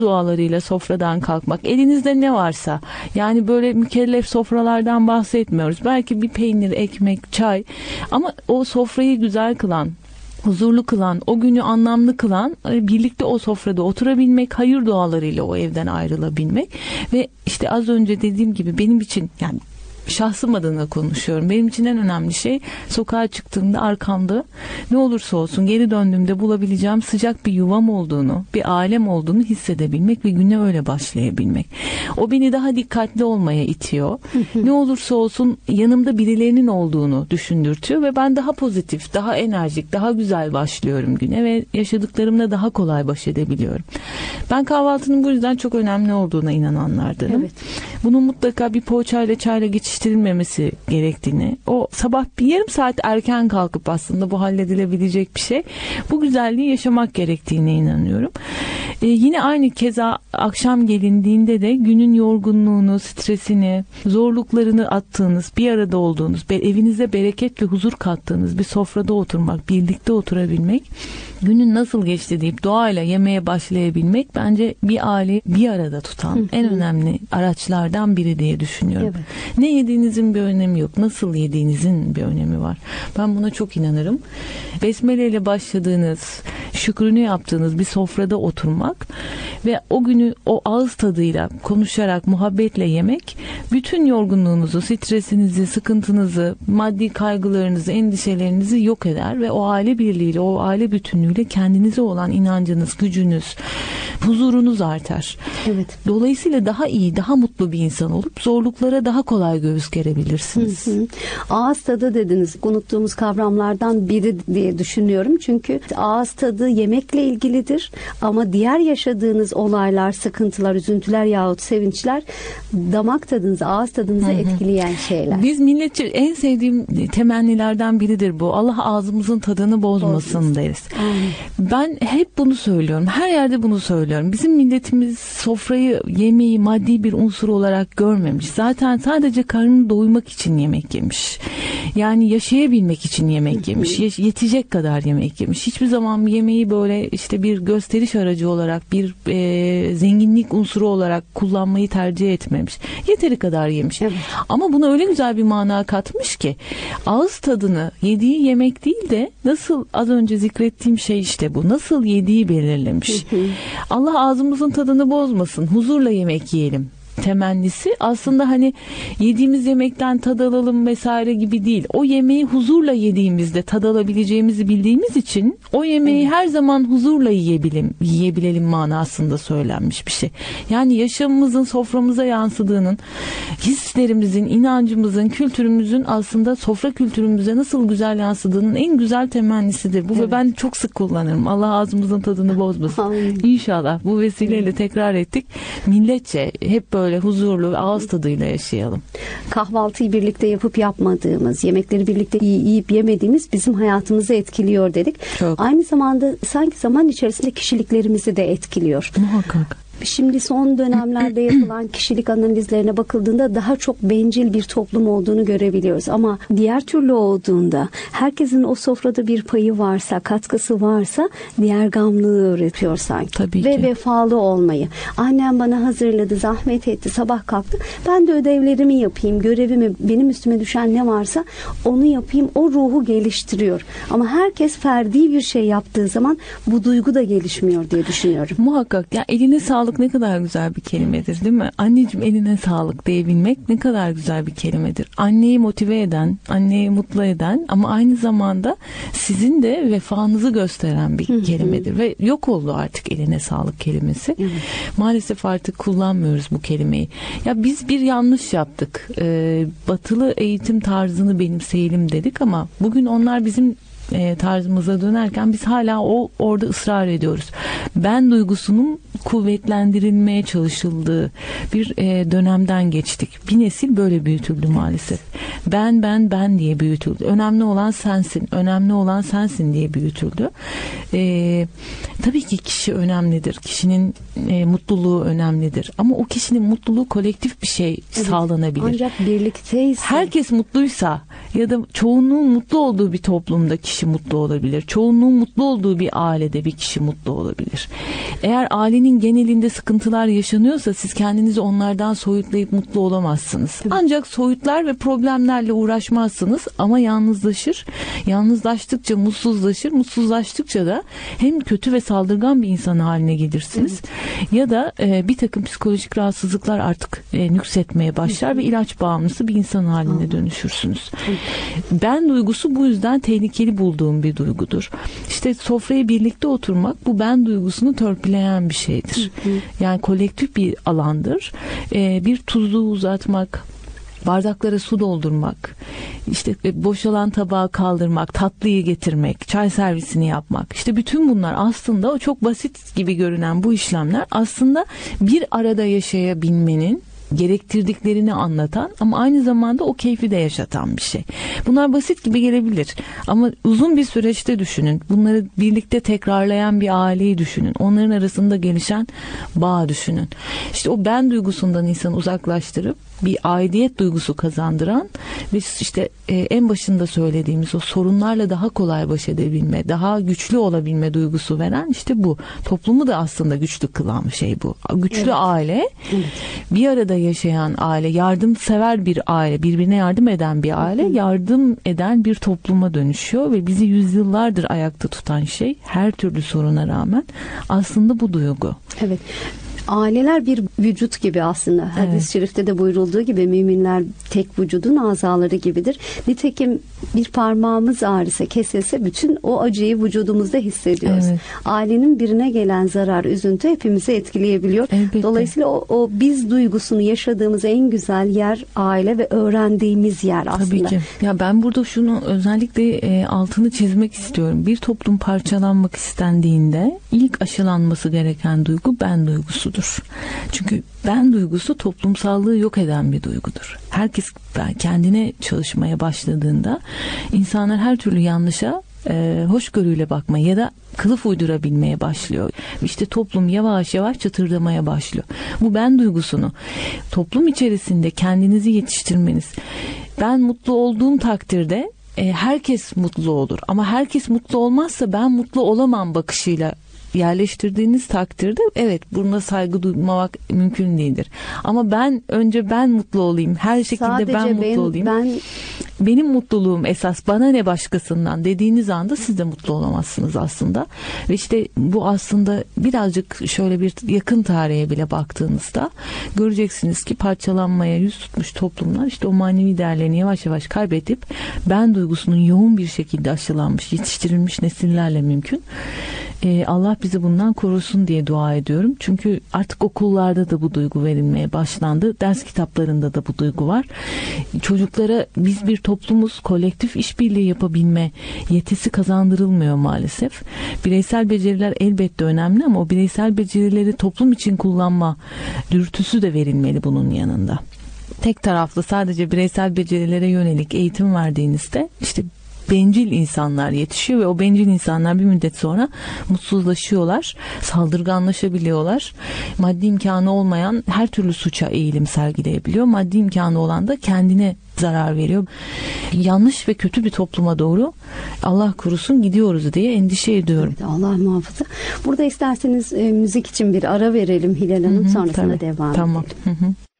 dualarıyla sofradan kalkmak. Elinizde ne varsa, yani böyle mükellef sofralardan bahsetmiyoruz. Belki bir peynir, ekmek, çay, ama o sofrayı güzel kılan, huzurlu kılan, o günü anlamlı kılan, birlikte o sofrada oturabilmek, hayır dualarıyla o evden ayrılabilmek. Ve işte az önce dediğim gibi benim için, yani şahsım adına konuşuyorum, benim için en önemli şey sokağa çıktığımda arkamda ne olursa olsun geri döndüğümde bulabileceğim sıcak bir yuvam olduğunu, bir ailem olduğunu hissedebilmek ve güne öyle başlayabilmek. O beni daha dikkatli olmaya itiyor. Ne olursa olsun yanımda birilerinin olduğunu düşündürtüyor ve ben daha pozitif, daha enerjik, daha güzel başlıyorum güne ve yaşadıklarımla daha kolay baş edebiliyorum. Ben kahvaltının bu yüzden çok önemli olduğuna inananlardanım. Evet. Bunun mutlaka bir poğaçayla, çayla geçiştirilmemesi gerektiğini, o sabah bir yarım saat erken kalkıp aslında bu halledilebilecek bir şey, bu güzelliği yaşamak gerektiğine inanıyorum. Yine aynı keza akşam gelindiğinde de günün yorgunluğunu, stresini, zorluklarını attığınız, bir arada olduğunuz, evinize bereket ve huzur kattığınız bir sofrada oturmak, birlikte oturabilmek, günün nasıl geçti deyip doğayla yemeye başlayabilmek bence bir aileyi bir arada tutan en önemli araçlardan biri diye düşünüyorum. Evet. Ne yediğinizin bir önemi yok. Nasıl yediğinizin bir önemi var. Ben buna çok inanırım. Besmele ile başladığınız, şükrünü yaptığınız bir sofrada oturmak ve o günü o ağız tadıyla konuşarak, muhabbetle yemek, bütün yorgunluğunuzu, stresinizi, sıkıntınızı, maddi kaygılarınızı, endişelerinizi yok eder ve o aile birliğiyle, o aile bütünlüğüyle kendinize olan inancınız, gücünüz, huzurunuz artar. Evet. Dolayısıyla daha iyi, daha mutlu bir insan olup zorluklara daha kolay göğüs gerebilirsiniz. Ağız tadı dediniz. Unuttuğumuz kavramlardan biri diye düşünüyorum. Çünkü ağız tadı yemekle ilgilidir. Ama diğer yaşadığınız olaylar, sıkıntılar, üzüntüler yahut sevinçler damak tadınızı, ağız tadınızı etkileyen şeyler. Biz milletçe en sevdiğim temennilerden biridir bu. Allah ağzımızın tadını bozmasın deriz. Ben hep bunu söylüyorum. Her yerde bunu söylüyorum. Bizim milletimiz sofrayı, yemeği maddi bir unsur olarak görmemiş. Zaten sadece karnını doymak için yemek yemiş. Yani yaşayabilmek için yemek yemiş. Yetecek kadar yemek yemiş. Hiçbir zaman yemeği böyle işte bir gösteriş aracı olarak, bir zenginlik unsuru olarak kullanmayı tercih etmemiş. Yeteri kadar yemiş. Evet. Ama buna öyle güzel bir mana katmış ki ağız tadını yediği yemek değil de nasıl, az önce zikrettiğim şey işte bu. Nasıl yediği belirlemiş. Allah ağzımızın tadını bozmasın. Huzurla yemek yiyelim temennisi aslında hani yediğimiz yemekten tad alalım vesaire gibi değil. O yemeği huzurla yediğimizde tad alabileceğimizi bildiğimiz için o yemeği her zaman huzurla yiyebilelim manasında söylenmiş bir şey. Yani yaşamımızın soframıza yansıdığının, hislerimizin, inancımızın, kültürümüzün aslında sofra kültürümüze nasıl güzel yansıdığının en güzel temennisidir. Bu ve ben çok sık kullanırım. Allah ağzımızın tadını bozmasın. İnşallah bu vesileyle tekrar ettik. Milletçe hep böyle huzurlu ve ağız tadıyla yaşayalım. Kahvaltıyı birlikte yapıp yapmadığımız, yemekleri birlikte yiyip yemediğimiz bizim hayatımızı etkiliyor dedik. Çok. Aynı zamanda sanki zaman içerisinde kişiliklerimizi de etkiliyor. Muhakkak. Şimdi son dönemlerde yapılan kişilik analizlerine bakıldığında daha çok bencil bir toplum olduğunu görebiliyoruz. Ama diğer türlü olduğunda herkesin o sofrada bir payı varsa, katkısı varsa diğer gamlığı öğretiyor sanki. Tabii ve ki. Vefalı olmayı. Annem bana hazırladı, zahmet etti, sabah kalktı. Ben de ödevlerimi yapayım, görevimi, benim üstüme düşen ne varsa onu yapayım. O ruhu geliştiriyor. Ama herkes ferdi bir şey yaptığı zaman bu duygu da gelişmiyor diye düşünüyorum. Muhakkak. Ya eline sağlık ne kadar güzel bir kelimedir, değil mi? Anneciğim eline sağlık diyebilmek ne kadar güzel bir kelimedir. Anneyi motive eden, anneyi mutlu eden ama aynı zamanda sizin de vefanızı gösteren bir kelimedir. Ve yok oldu artık eline sağlık kelimesi. Maalesef artık kullanmıyoruz bu kelimeyi. Ya biz bir yanlış yaptık. Batılı eğitim tarzını benimseyelim dedik ama bugün onlar bizim tarzımıza dönerken biz hala orada ısrar ediyoruz. Ben duygusunun kuvvetlendirilmeye çalışıldığı bir dönemden geçtik. Bir nesil böyle büyütüldü maalesef. Ben diye büyütüldü. Önemli olan sensin. Önemli olan sensin diye büyütüldü. Tabii ki kişi önemlidir. Kişinin mutluluğu önemlidir. Ama o kişinin mutluluğu kolektif bir şey sağlanabilir. Ancak birlikteyiz. Herkes mutluysa ya da çoğunluğun mutlu olduğu bir toplumda kişi kişi mutlu olabilir. Çoğunluğun mutlu olduğu bir ailede bir kişi mutlu olabilir. Eğer ailenin genelinde sıkıntılar yaşanıyorsa siz kendinizi onlardan soyutlayıp mutlu olamazsınız. Ancak soyutlar ve problemlerle uğraşmazsınız ama yalnızlaşır. Yalnızlaştıkça mutsuzlaşır. Mutsuzlaştıkça da hem kötü ve saldırgan bir insan haline gelirsiniz ya da bir takım psikolojik rahatsızlıklar artık nüksetmeye başlar ve ilaç bağımlısı bir insan haline dönüşürsünüz. Ben duygusu bu yüzden tehlikeli bulduğum bir duygudur. İşte sofraya birlikte oturmak bu ben duygusunu törpüleyen bir şeydir. Yani kolektif bir alandır. Bir tuzluğu uzatmak, bardaklara su doldurmak, işte boşalan tabağı kaldırmak, tatlıyı getirmek, çay servisini yapmak. İşte bütün bunlar aslında o çok basit gibi görünen bu işlemler aslında bir arada yaşayabilmenin gerektirdiklerini anlatan ama aynı zamanda o keyfi de yaşatan bir şey. Bunlar basit gibi gelebilir ama uzun bir süreçte düşünün. Bunları birlikte tekrarlayan bir aileyi düşünün. Onların arasında gelişen bağı düşünün. İşte o ben duygusundan insanı uzaklaştırıp bir aidiyet duygusu kazandıran ve işte en başında söylediğimiz o sorunlarla daha kolay baş edebilme, daha güçlü olabilme duygusu veren işte bu. Toplumu da aslında güçlü kılan şey bu. Güçlü aile, bir arada yaşayan aile, yardımsever bir aile, birbirine yardım eden bir aile, yardım eden bir topluma dönüşüyor ve bizi yüzyıllardır ayakta tutan şey her türlü soruna rağmen aslında bu duygu. Evet. Aileler bir vücut gibi aslında. Hadis-i şerifte de buyurulduğu gibi müminler tek vücudun azaları gibidir. Nitekim bir parmağımız ağrısa, kesilse bütün o acıyı vücudumuzda hissediyoruz. Evet. Ailenin birine gelen zarar, üzüntü hepimizi etkileyebiliyor. Elbette. Dolayısıyla o biz duygusunu yaşadığımız en güzel yer aile ve öğrendiğimiz yer aslında. Tabii ki. Ya ben burada şunu özellikle altını çizmek istiyorum. Bir toplum parçalanmak istendiğinde ilk aşılanması gereken duygu ben duygusudur. Çünkü ben duygusu toplumsallığı yok eden bir duygudur. Herkes kendine çalışmaya başladığında insanlar her türlü yanlışa hoşgörüyle bakmaya ya da kılıf uydurabilmeye başlıyor. İşte toplum yavaş yavaş çatırdamaya başlıyor. Bu ben duygusunu toplum içerisinde kendinizi yetiştirmeniz. Ben mutlu olduğum takdirde herkes mutlu olur. Ama herkes mutlu olmazsa ben mutlu olamam bakışıyla yerleştirdiğiniz takdirde evet buna saygı duymamak mümkün değildir. Ama önce ben mutlu olayım. Her şekilde sadece ben mutlu olayım. Benim mutluluğum esas, bana ne başkasından dediğiniz anda siz de mutlu olamazsınız aslında. Ve işte bu aslında birazcık şöyle bir yakın tarihe bile baktığınızda göreceksiniz ki parçalanmaya yüz tutmuş toplumlar işte o manevi değerlerini yavaş yavaş kaybedip ben duygusunun yoğun bir şekilde aşılanmış, yetiştirilmiş nesillerle mümkün. Allah bizi bundan korusun diye dua ediyorum. Çünkü artık okullarda da bu duygu verilmeye başlandı. Ders kitaplarında da bu duygu var. Çocuklara biz bir toplumuz, kolektif işbirliği yapabilme yetisi kazandırılmıyor maalesef. Bireysel beceriler elbette önemli ama o bireysel becerileri toplum için kullanma dürtüsü de verilmeli bunun yanında. Tek taraflı sadece bireysel becerilere yönelik eğitim verdiğinizde işte bencil insanlar yetişiyor ve o bencil insanlar bir müddet sonra mutsuzlaşıyorlar, saldırganlaşabiliyorlar. Maddi imkanı olmayan her türlü suça eğilim sergileyebiliyor. Maddi imkanı olan da kendine zarar veriyor. Yanlış ve kötü bir topluma doğru Allah korusun gidiyoruz diye endişe ediyorum. Evet, Allah muhafaza. Burada isterseniz müzik için bir ara verelim Hilal Hanım. Sonrasında devam edelim. Tamam.